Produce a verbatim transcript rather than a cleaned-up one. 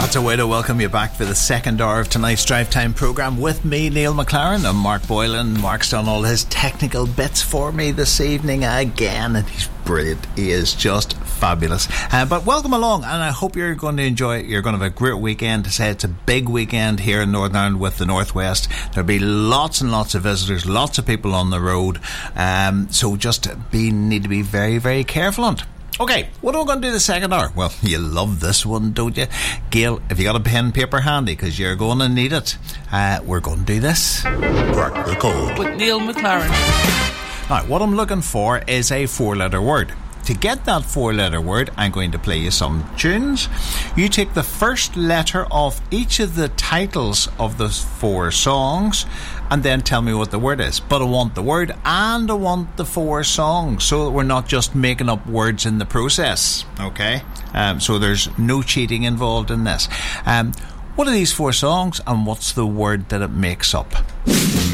That's a way to welcome you back for the second hour of tonight's Drive Time programme with me, Neil McLaren, and Mark Boylan. Mark's done all his technical bits for me this evening again, and he's brilliant. He is just fabulous. Uh, but welcome along, and I hope you're going to enjoy it. You're going to have a great weekend. To say it's a big weekend here in Northern Ireland with the Northwest. There'll be lots and lots of visitors, lots of people on the road. Um, so just be need to be very, very careful on it. Okay, what are we going to do the second hour? Well, you love this one, don't you? Gail, if you got a pen and paper handy, because you're going to need it, uh, we're going to do this. Crack the code with Neil McLaren. Now, what I'm looking for is a four-letter word. To get that four-letter word, I'm going to play you some tunes. You take the first letter of each of the titles of the four songs and then tell me what the word is. But I want the word and I want the four songs so that we're not just making up words in the process. Okay? Um, so there's no cheating involved in this. Um, what are these four songs and what's the word that it makes up?